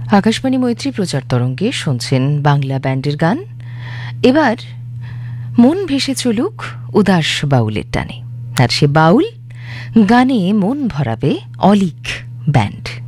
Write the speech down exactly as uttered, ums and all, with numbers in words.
আকাশবাণী মৈত্রী প্রচার তরঙ্গে শুনছেন বাংলা ব্যান্ডের গান। এবার মন ভেসে চলুক উদাস বাউলের টানে, আর সে বাউল গানে মন ভরাবে অলিক ব্যান্ড।